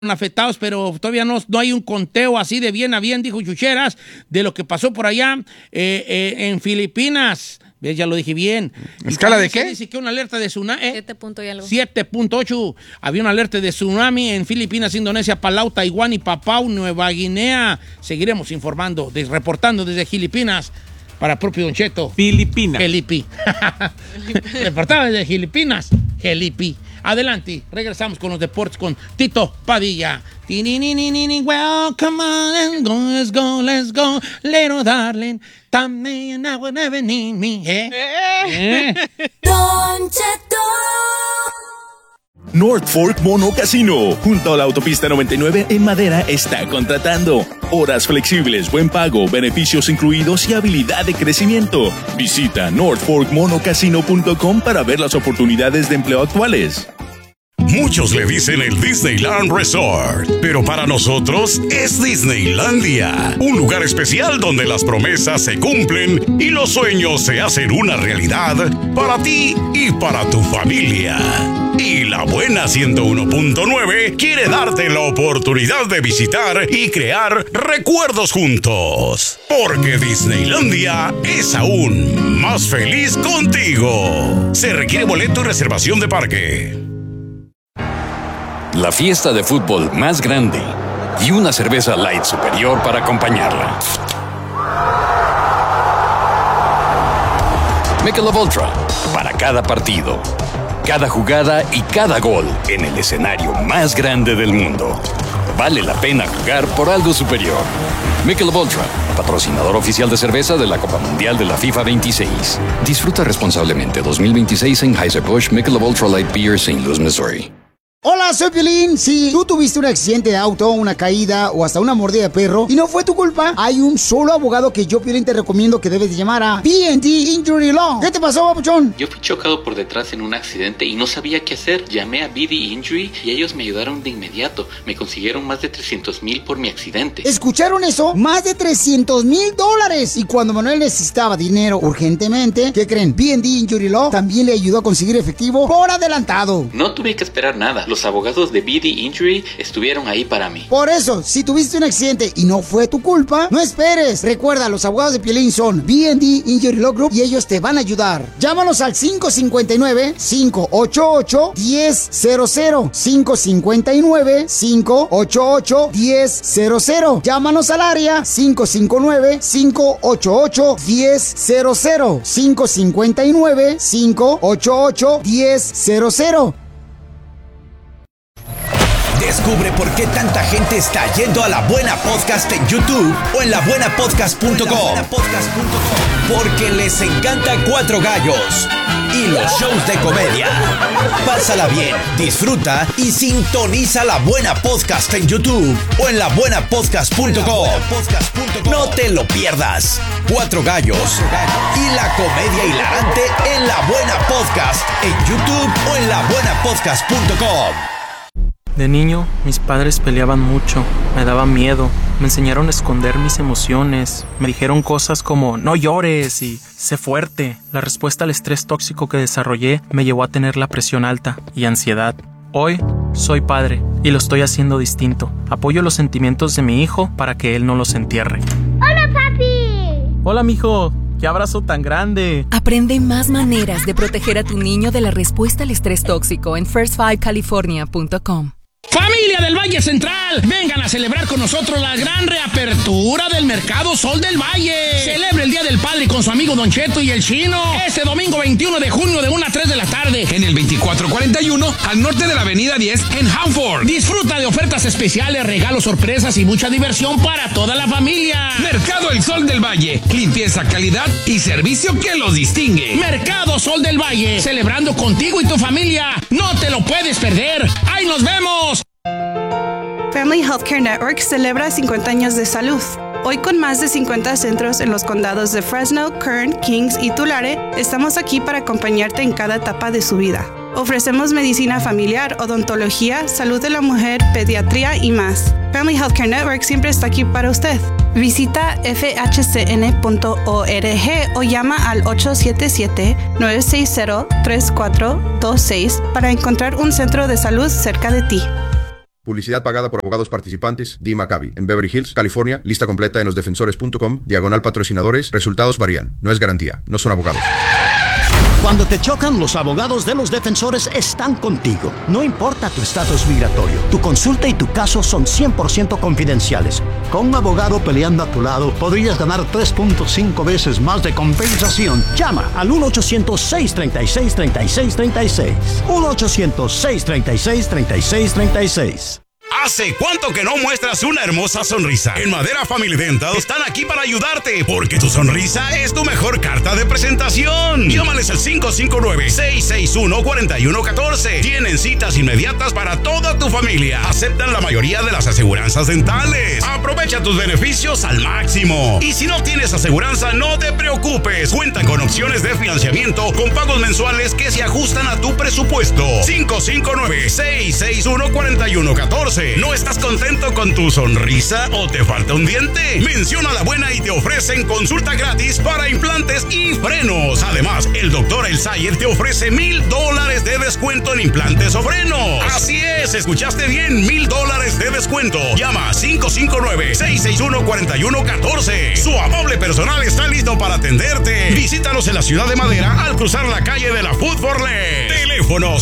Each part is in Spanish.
afectados, pero todavía no hay un conteo así de bien a bien, dijo Chucheras, de lo que pasó por allá en Filipinas. ¿Ves? Ya lo dije bien. ¿Escala de qué? Dice que una alerta de tsunami. 7 punto y algo. 7.8. Había una alerta de tsunami en Filipinas, Indonesia, Palau, Taiwán y Papúa Nueva Guinea. Seguiremos informando, reportando desde Filipinas para propio Don Cheto. Filipinas. Felipi. Reportado desde Filipinas. Felipi. Adelante, regresamos con los deportes con Tito Padilla. Well, come on, let's go, little darling. También I will never need me. Don Cheto. North Fork Mono Casino, junto a la autopista 99 en Madera, está contratando. Horas flexibles, buen pago, beneficios incluidos y habilidad de crecimiento. Visita northforkmonocasino.com para ver las oportunidades de empleo actuales. Muchos le dicen el Disneyland Resort, pero para nosotros es Disneylandia, un lugar especial donde las promesas se cumplen y los sueños se hacen una realidad para ti y para tu familia. Y la buena 101.9 quiere darte la oportunidad de visitar y crear recuerdos juntos, porque Disneylandia es aún más feliz contigo. Se requiere boleto y reservación de parque. La fiesta de fútbol más grande y una cerveza light superior para acompañarla. Michelob Ultra, para cada partido, cada jugada y cada gol en el escenario más grande del mundo. Vale la pena jugar por algo superior. Michelob Ultra, patrocinador oficial de cerveza de la Copa Mundial de la FIFA 26. Disfruta responsablemente 2026 en Anheuser-Busch Michelob Ultra Light Beer, St. Louis, Missouri. Hola, soy Piolín. Si tú tuviste un accidente de auto, una caída o hasta una mordida de perro y no fue tu culpa, hay un solo abogado que yo, Piolín, te recomiendo que debes de llamar a B&D Injury Law. ¿Qué te pasó, papuchón? Yo fui chocado por detrás en un accidente y no sabía qué hacer. Llamé a B&D Injury y ellos me ayudaron de inmediato. Me consiguieron más de $300,000 por mi accidente. ¿Escucharon eso? Más de $300,000. Y cuando Manuel necesitaba dinero urgentemente, ¿qué creen? B&D Injury Law también le ayudó a conseguir efectivo por adelantado. No tuve que esperar nada. Los abogados de B&D Injury estuvieron ahí para mí. Por eso, si tuviste un accidente y no fue tu culpa, no esperes. Recuerda, los abogados de Piolín son B&D Injury Law Group y ellos te van a ayudar. Llámanos al 559-588-1000. 559-588-1000. Llámanos al área 559-588-1000. 559-588-1000. Descubre por qué tanta gente está yendo a La Buena Podcast en YouTube o en labuenapodcast.com. Porque les encanta Cuatro Gallos y los shows de comedia. Pásala bien, disfruta y sintoniza La Buena Podcast en YouTube o en labuenapodcast.com. No te lo pierdas. Cuatro Gallos y la comedia hilarante en La Buena Podcast en YouTube o en labuenapodcast.com. De niño, mis padres peleaban mucho, me daba miedo, me enseñaron a esconder mis emociones, me dijeron cosas como no llores y sé fuerte. La respuesta al estrés tóxico que desarrollé me llevó a tener la presión alta y ansiedad. Hoy soy padre y lo estoy haciendo distinto. Apoyo los sentimientos de mi hijo para que él no los entierre. ¡Hola, papi! Hola, mijo. ¡Qué abrazo tan grande! Aprende más maneras de proteger a tu niño de la respuesta al estrés tóxico en first5california.com. Familia del Valle Central, vengan a celebrar con nosotros la gran reapertura del Mercado Sol del Valle. Celebre el Día del Padre con su amigo Don Cheto y el Chino. Este domingo 21 de junio de 1 a 3 de la tarde. En el 2441, al norte de la avenida 10, en Hanford. Disfruta de ofertas especiales, regalos, sorpresas y mucha diversión para toda la familia. Mercado El Sol del Valle. Limpieza, calidad y servicio que los distingue. Mercado Sol del Valle. Celebrando contigo y tu familia. No te lo puedes perder. ¡Ahí nos vemos! Family Healthcare Network celebra 50 años de salud. Hoy, con más de 50 centros en los condados de Fresno, Kern, Kings y Tulare, estamos aquí para acompañarte en cada etapa de su vida. Ofrecemos medicina familiar, odontología, salud de la mujer, pediatría y más. Family Healthcare Network siempre está aquí para usted. Visita fhcn.org o llama al 877-960-3426 para encontrar un centro de salud cerca de ti. Publicidad pagada por abogados participantes. Dee Maccabi, en Beverly Hills, California. Lista completa en losdefensores.com. /patrocinadores. Resultados varían. No es garantía. No son abogados. Cuando te chocan, los abogados de Los Defensores están contigo. No importa tu estatus migratorio, tu consulta y tu caso son 100% confidenciales. Con un abogado peleando a tu lado, podrías ganar 3.5 veces más de compensación. Llama al 1-800-636-3636. 1-800-636-3636. ¿Hace cuánto que no muestras una hermosa sonrisa? En Madera Family Dental están aquí para ayudarte, porque tu sonrisa es tu mejor carta de presentación. Llámales al 559-661-4114. Tienen citas inmediatas para toda tu familia. Aceptan la mayoría de las aseguranzas dentales. Aprovecha tus beneficios al máximo. Y si no tienes aseguranza, no te preocupes. Cuentan con opciones de financiamiento con pagos mensuales que se ajustan a tu presupuesto. 559-661-4114. ¿No estás contento con tu sonrisa o te falta un diente? Menciona la buena y te ofrecen consulta gratis para implantes y frenos. Además, el Dr. El Sayer te ofrece $1,000 de descuento en implantes o frenos. Así es, escuchaste bien, $1,000 de descuento. Llama a 559-661-4114. Su amable personal está listo para atenderte. Visítanos en la ciudad de Madera al cruzar la calle de la Food for Less. Teléfono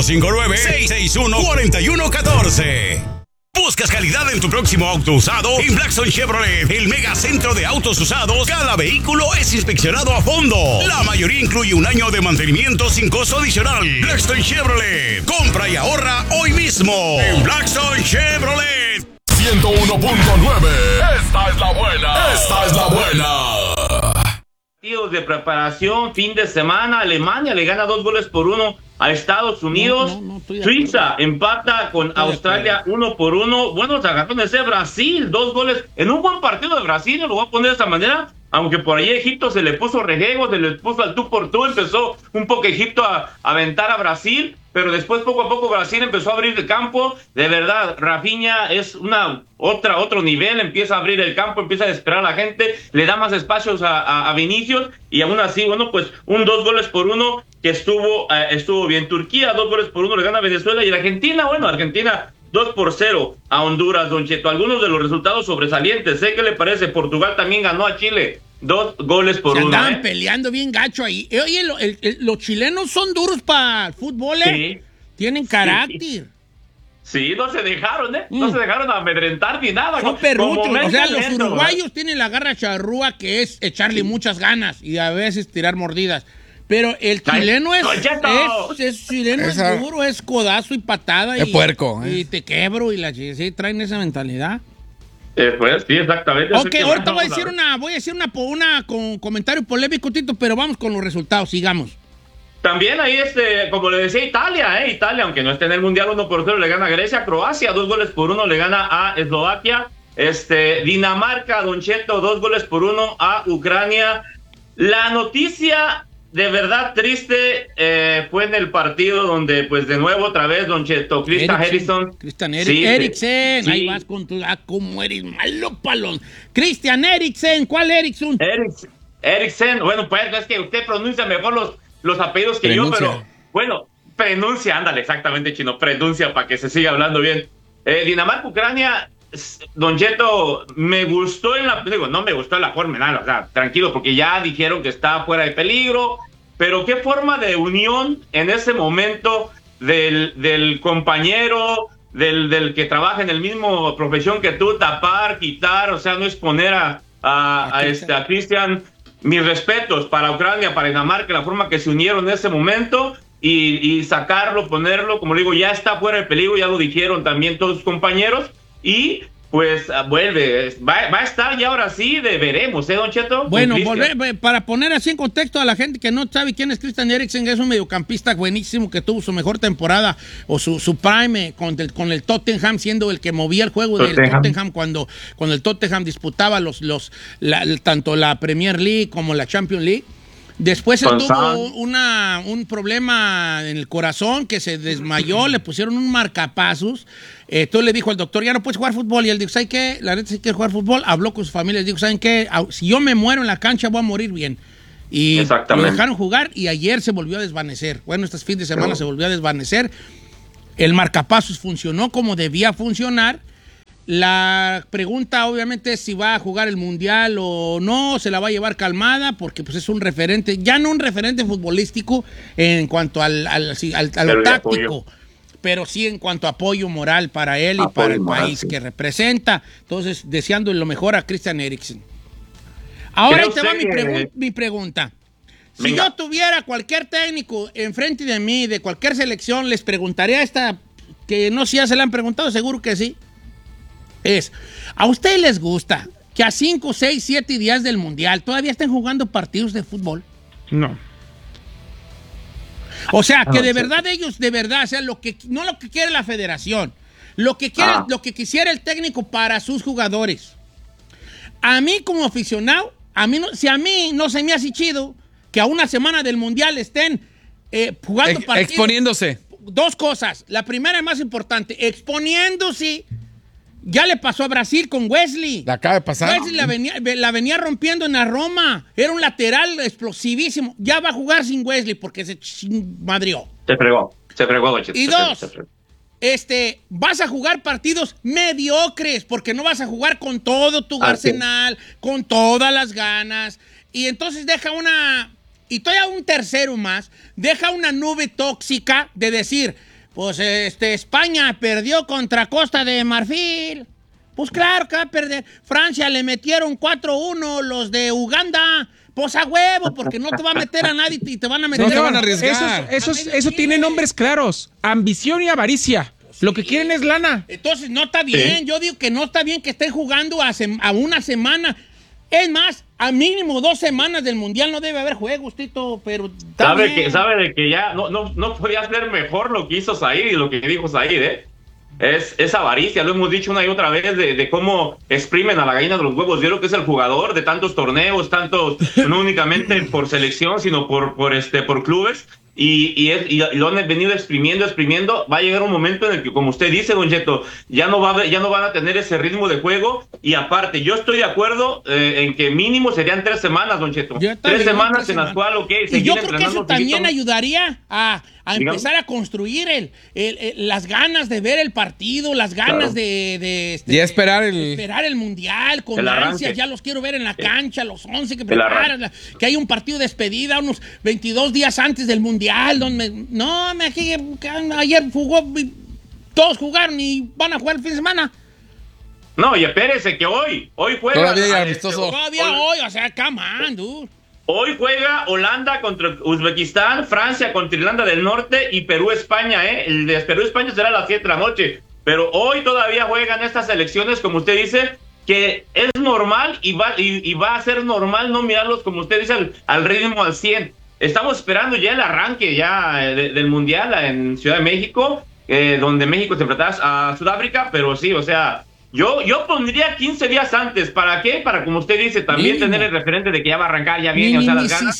559-661-4114. ¿Buscas calidad en tu próximo auto usado? En Blackstone Chevrolet, el mega centro de autos usados, cada vehículo es inspeccionado a fondo. La mayoría incluye un año de mantenimiento sin costo adicional. Blackstone Chevrolet, compra y ahorra hoy mismo en Blackstone Chevrolet. 101.9. Esta es la buena. Esta es la buena. Partidos de preparación, fin de semana. Alemania le gana 2-1 a Estados Unidos. Suiza empata con Australia 1-1. Buenos agarrones de Brasil, 2 goles en un buen partido de Brasil. Lo voy a poner de esta manera. Aunque por ahí Egipto se le puso rejego, se le puso al tú por tú, empezó un poco Egipto a aventar a Brasil, pero después poco a poco Brasil empezó a abrir el campo. De verdad, Rafinha es otro nivel, empieza a abrir el campo, empieza a desesperar a la gente, le da más espacios a Vinicius, y aún así, bueno, pues un 2-1 que estuvo bien. Turquía 2-1 le gana a Venezuela, y la Argentina, bueno, Argentina 2-0 a Honduras, Don Cheto. Algunos de los resultados sobresalientes, ¿qué le parece? Portugal también ganó a Chile 2-1. Se andaban peleando bien gacho ahí. Oye, los chilenos son duros para el fútbol, ¿eh? Sí. Tienen carácter. Sí, no se dejaron, No se dejaron amedrentar ni nada. Son perruchos. O sea, los uruguayos tienen la garra charrúa, que es echarle muchas ganas y a veces tirar mordidas. Pero el chileno es duro, es codazo y patada. Es puerco. Y te quebro sí, traen esa mentalidad. Pues sí, exactamente. Ok, ahorita voy a decir una con comentario polémico, Tito, pero vamos con los resultados, sigamos. También ahí, como le decía, Italia, aunque no esté en el Mundial, 1-0 le gana a Grecia. Croacia, 2-1 le gana a Eslovaquia. Dinamarca, Don Cheto, 2-1 a Ucrania. La noticia de verdad triste fue en el partido donde, pues, de nuevo, otra vez, Don Cheto, Christian Eriksen. Sí. Ahí vas con tu... ¿Cómo eres malo, palón? Christian Eriksen, ¿cuál Eriksen? Eriksen, bueno, pues, es que usted pronuncia mejor los apellidos que yo, pero, bueno, pronuncia, ándale, exactamente, chino, pronuncia para que se siga hablando bien. Dinamarca, Ucrania... Don Cheto, me gustó no me gustó en la forma, nada, o sea, tranquilo, porque ya dijeron que está fuera de peligro, pero qué forma de unión en ese momento del compañero, del que trabaja en el mismo profesión que tú, tapar, quitar, o sea, no exponer a Christian. Mis respetos para Ucrania, para Dinamarca, la forma que se unieron en ese momento y sacarlo, ponerlo, como le digo, ya está fuera de peligro, ya lo dijeron también todos sus compañeros. Y pues vuelve, va a estar ya ahora sí, veremos, Don Cheto. Bueno, para poner así en contexto a la gente que no sabe quién es Christian Eriksen, es un mediocampista buenísimo que tuvo su mejor temporada o su prime con el Tottenham, siendo el que movía el juego del Tottenham cuando el Tottenham disputaba tanto la Premier League como la Champions League. Después él tuvo un problema en el corazón, que se desmayó, le pusieron un marcapasos. Entonces le dijo al doctor, ya no puedes jugar fútbol. Y él dijo, ¿saben qué? La neta sí quiere jugar fútbol. Habló con su familia y dijo, ¿saben qué? Si yo me muero en la cancha voy a morir bien. Y lo dejaron jugar y ayer se volvió a desvanecer. Bueno, este fin de semana se volvió a desvanecer. El marcapasos funcionó como debía funcionar. La pregunta obviamente es si va a jugar el Mundial o no, se la va a llevar calmada porque pues es un referente, ya no un referente futbolístico en cuanto a lo táctico, pero sí en cuanto a apoyo moral para él y para el país que representa. Entonces, deseando lo mejor a Christian Eriksen. Ahora ahí te va mi pregunta. Si yo tuviera cualquier técnico enfrente de mí, de cualquier selección, les preguntaría esta, que no sé si ya se la han preguntado, seguro que sí. ¿A ustedes les gusta que a 5, 6, 7 días del Mundial todavía estén jugando partidos de fútbol? No. O sea, que de verdad ellos, o sea, no lo que quiere la federación, lo que quisiera el técnico para sus jugadores. A mí como aficionado, si a mí no se me hace chido que a una semana del Mundial estén jugando partidos. Exponiéndose. Dos cosas. La primera y más importante, exponiéndose. Ya le pasó a Brasil con Wesley. La acaba de pasar. Wesley la venía rompiendo en la Roma. Era un lateral explosivísimo. Ya va a jugar sin Wesley porque se madrió. Se fregó, Don Cheto. Y dos, vas a jugar partidos mediocres porque no vas a jugar con todo tu arsenal, con todas las ganas. Y entonces y todavía un tercero más, deja una nube tóxica de decir... Pues España perdió contra Costa de Marfil. Pues claro que va a perder. Francia le metieron 4-1 los de Uganda. Pues a huevo, porque no te va a meter a nadie y te van a meter. No te van a arriesgar. Eso tiene nombres claros. Ambición y avaricia. Sí. Lo que quieren es lana. Entonces no está bien. Sí. Yo digo que no está bien que estén jugando a una semana. Es más, a mínimo 2 semanas del Mundial no debe haber juegos, Tito, pero... Sabe de que ya no podía ser mejor lo que hizo Said y lo que dijo Said, ¿eh? Es avaricia, lo hemos dicho una y otra vez de cómo exprimen a la gallina de los huevos. Yo creo que es el jugador de tantos torneos, no únicamente por selección, sino por clubes. Y lo han venido exprimiendo. Va a llegar un momento en el que, como usted dice, Don Cheto, ya no van a tener ese ritmo de juego. Y aparte, yo estoy de acuerdo en que mínimo serían 3 semanas, Don Cheto. 3 semanas en las cuales, y yo creo que eso también ayudaría a empezar a construir las ganas de ver el partido, las ganas de esperar el Mundial con ansias. Ya los quiero ver en la cancha, los 11 que preparan, que hay un partido de despedida unos 22 días antes del Mundial. Ayer todos jugaron y van a jugar el fin de semana. No, y espérese que hoy juega. Todavía amistoso. Hoy, o sea, come on, dude. Hoy juega Holanda contra Uzbekistán, Francia contra Irlanda del Norte y Perú-España, ¿eh? El de Perú-España será a las 7 de la noche. Pero hoy todavía juegan estas selecciones, como usted dice, que es normal y va a ser normal no mirarlos, como usted dice, al ritmo al 100. Estamos esperando ya el arranque del Mundial en Ciudad de México, donde México se enfrentaba a Sudáfrica, pero sí, o sea, yo pondría 15 días antes. ¿Para qué? Para, como usted dice, también tener el referente de que ya va a arrancar, ya viene, o sea, las ganas.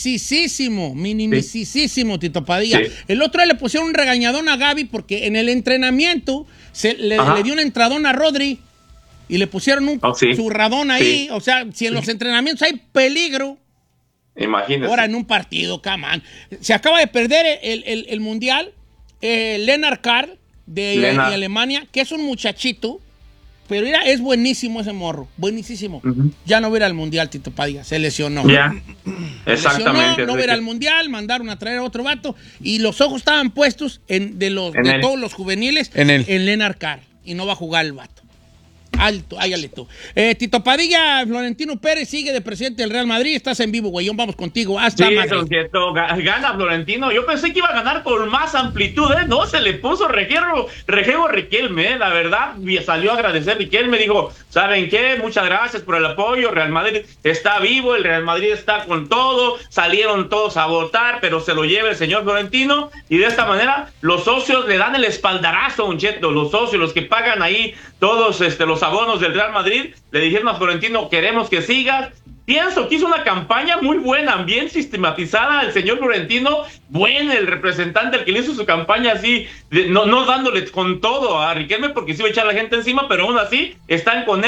Minimicísimo, Tito Padilla. Sí. El otro día le pusieron un regañadón a Gaby porque en el entrenamiento le dio un entradón a Rodri y le pusieron un zurradón ahí. Sí. O sea, si en los entrenamientos hay peligro... Imagínese. Ahora en un partido, camán. Se acaba de perder el Mundial. Lennart Karl de Alemania, que es un muchachito, pero mira, es buenísimo ese morro, buenísimo. Ya no va a ir al Mundial, Tito Padilla, se lesionó. Ya, exactamente. No va a ir al Mundial, mandaron a traer a otro vato y los ojos estaban puestos de todos los juveniles en Lennart Karl y no va a jugar el vato. Alto, hágale tú. Tito Padilla, Florentino Pérez sigue de presidente del Real Madrid. Estás en vivo, güeyón. Vamos contigo. Hasta Madrid. Gana Florentino. Yo pensé que iba a ganar con más amplitud, ¿eh? No, se le puso rejego Riquelme, ¿eh? La verdad, salió a agradecer Riquelme. Dijo, ¿saben qué? Muchas gracias por el apoyo. Real Madrid está vivo, el Real Madrid está con todo. Salieron todos a votar, pero se lo lleva el señor Florentino. Y de esta manera, los socios le dan el espaldarazo, un cheto. Los socios, los que pagan ahí todos los abonos del Real Madrid, le dijeron a Florentino, queremos que sigas. Pienso que hizo una campaña muy buena, bien sistematizada el señor Florentino, bueno el representante, el que le hizo su campaña así, no dándole con todo a Riquelme, porque se iba a echar la gente encima, pero aún así están con él.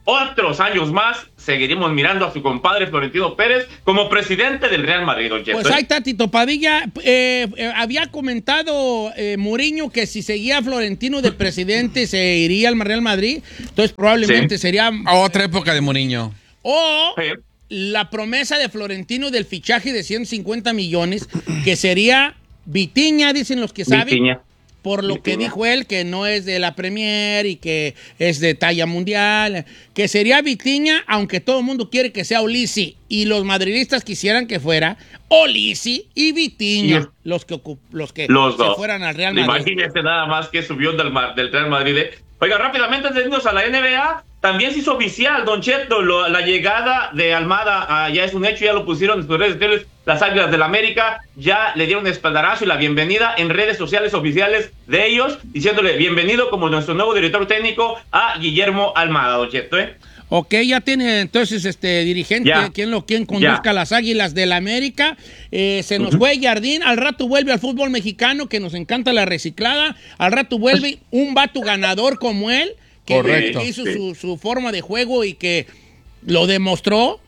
otros años más seguiremos mirando a su compadre Florentino Pérez como presidente del Real Madrid, don Cheto. Pues ahí está, Tito Padilla. Había comentado Mourinho que si seguía Florentino de presidente se iría al Real Madrid. Entonces probablemente sería... Otra época de Mourinho. O la promesa de Florentino del fichaje de 150 millones, que sería Vitinha, dicen los que saben. Vitinha. Por lo que dijo él, que no es de la Premier y que es de talla mundial, que sería Vitinha, aunque todo el mundo quiere que sea Olisi, y los madridistas quisieran que fuera Olisi y Vitinha, los que se fueran al Real Madrid. Imagínese nada más que subió del Real Madrid. Oiga, rápidamente, antes de irnos a la NBA, también se hizo oficial, don Cheto, la llegada de Almada, ya es un hecho, ya lo pusieron en sus redes sociales, las Águilas del América, ya le dieron espaldarazo y la bienvenida en redes sociales oficiales de ellos, diciéndole bienvenido como nuestro nuevo director técnico a Guillermo Almada, don Cheto, Ok, ya tiene entonces dirigente, quien conduzca a las Águilas del América. Se nos fue Jardín, al rato vuelve al fútbol mexicano, que nos encanta la reciclada, al rato vuelve un vato ganador como él, que hizo su forma de juego y que lo demostró.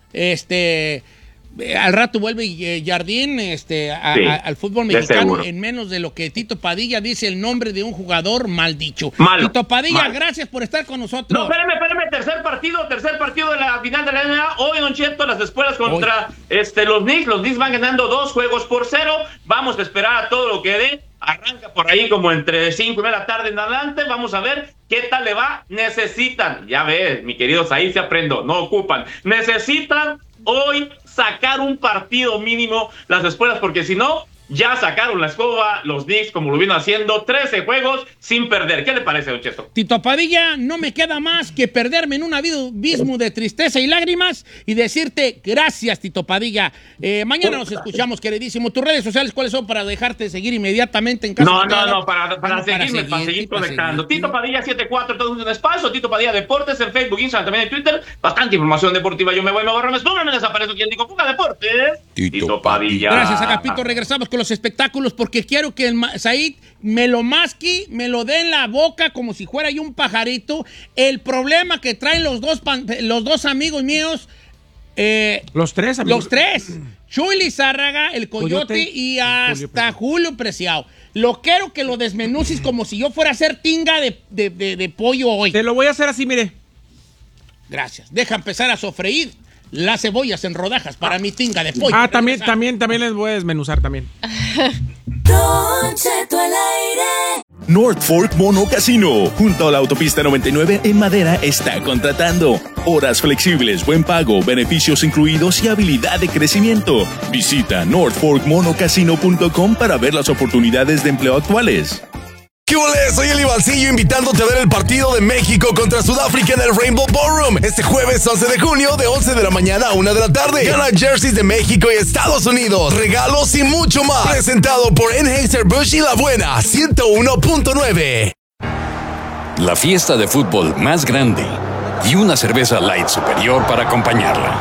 Al rato vuelve Jardín al fútbol mexicano en menos de lo que Tito Padilla dice el nombre de un jugador mal dicho. Tito Padilla, gracias por estar con nosotros. No, espérame, tercer partido de la final de la NBA. Hoy, don Cheto, las espuelas contra los Knicks. Los Knicks van ganando 2-0. Vamos a esperar a todo lo que dé. Arranca por ahí como entre 5 de la tarde en adelante. Vamos a ver qué tal le va. Necesitan, ya ves, mi querido Said, se aprendo, no ocupan. Necesitan hoy sacar un partido mínimo las espuelas, porque si no, ya sacaron la escoba los Knicks, como lo vino haciendo, 13 juegos sin perder. ¿Qué le parece, don Cheto? Tito Padilla, no me queda más que perderme en un abismo de tristeza y lágrimas y decirte gracias, Tito Padilla. Mañana nos escuchamos, queridísimo. ¿Tus redes sociales cuáles son para dejarte seguir inmediatamente en casa? Para seguir conectando. Tito Padilla 74, todo en un espacio. Tito Padilla Deportes en Facebook, Instagram, también en Twitter. Bastante información deportiva. Yo me voy, me borro, me espongo, me desaparezco. ¿Quién dijo Fuga Deportes? Tito Padilla. Gracias, Agapito. Regresamos con los espectáculos porque quiero que Said me lo masque, me lo dé en la boca como si fuera yo un pajarito. El problema que traen los dos amigos míos. Los tres amigos. Los tres. Chuy Lizárraga, el Coyote y hasta Julio Preciado. Lo quiero que lo desmenuces como si yo fuera a hacer tinga de pollo hoy. Te lo voy a hacer así, mire. Gracias. Deja empezar a sofreír las cebollas en rodajas para mi tinga de pollo. También les voy a desmenuzar también. Don Cheto al aire. North Fork Mono Casino, junto a la autopista 99 en Madera, está contratando. Horas flexibles, buen pago, beneficios incluidos y habilidad de crecimiento. Visita northforkmonocasino.com para ver las oportunidades de empleo actuales. ¿Qué ole? Soy el Ivancillo invitándote a ver el partido de México contra Sudáfrica en el Rainbow Ballroom este jueves 11 de junio de 11 de la mañana a 1 de la tarde. Gana jerseys de México y Estados Unidos, regalos y mucho más. Presentado por Anheuser-Busch y La Buena 101.9. La fiesta de fútbol más grande y una cerveza light superior para acompañarla.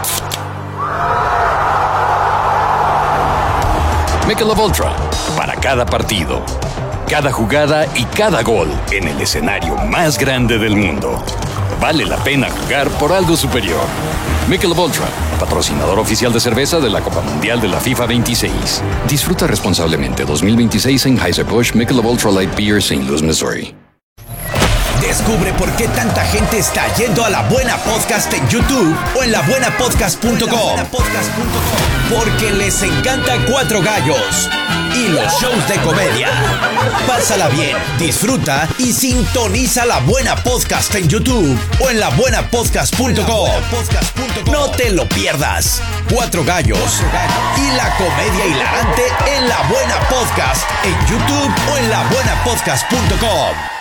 Michelob Ultra, para cada partido, cada jugada y cada gol en el escenario más grande del mundo. Vale la pena jugar por algo superior. Michelob Ultra, patrocinador oficial de cerveza de la Copa Mundial de la FIFA 26. Disfruta responsablemente 2026 en Anheuser-Busch Michelob Ultra Light Beer, St. Louis, Missouri. Descubre por qué tanta gente está yendo a La Buena Podcast en YouTube o en labuenapodcast.com. Porque les encanta Cuatro Gallos y los shows de comedia. Pásala bien, disfruta y sintoniza La Buena Podcast en YouTube o en labuenapodcast.com. No te lo pierdas. Cuatro Gallos y la comedia hilarante en La Buena Podcast en YouTube o en labuenapodcast.com.